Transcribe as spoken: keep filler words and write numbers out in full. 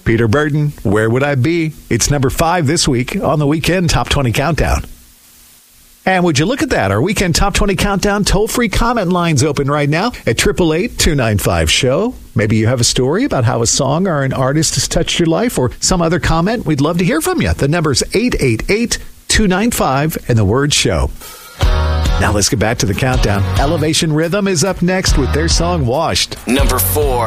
Peter Burton, Where Would I Be? It's number five this week on the Weekend Top twenty Countdown. And would you look at that? Our Weekend Top twenty Countdown toll-free comment line's open right now at eight eight eight, two nine five, show. Maybe you have a story about how a song or an artist has touched your life or some other comment. We'd love to hear from you. The number's eight eight eight, two nine five and the word show. Now let's get back to the countdown. Elevation Rhythm is up next with their song Washed. Number four.